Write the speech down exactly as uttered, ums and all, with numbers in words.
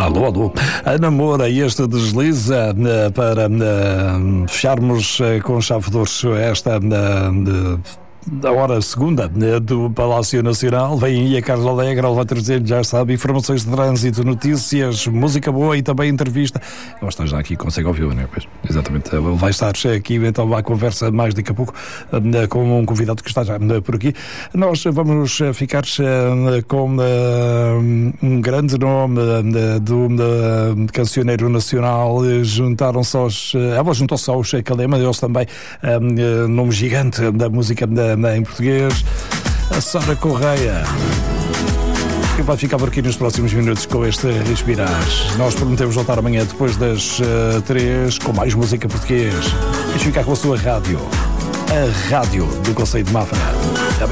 Alô, alô. Ana Moura, e este desliza para fecharmos com chave de ouro esta da hora segunda do Palácio Nacional. Vem aí a Carla Alegre, ela vai trazer, já sabe, informações de trânsito, notícias, música boa e também entrevista. Ela está já aqui, consegue ouvir, não é? Pois, exatamente. Ele vai estar aqui, então, à conversa mais daqui a pouco com um convidado que está já por aqui. Nós vamos ficar com um grande nome do cancioneiro nacional. Juntaram-se aos... Ela juntou-se aos Calema, eles também, nome gigante da música da em português, a Sara Correia, que vai ficar por aqui nos próximos minutos com este Respirar. Nós prometemos voltar amanhã depois das uh, três com mais música português. Deixe ficar com a sua rádio, a rádio do Conceito de Mafra.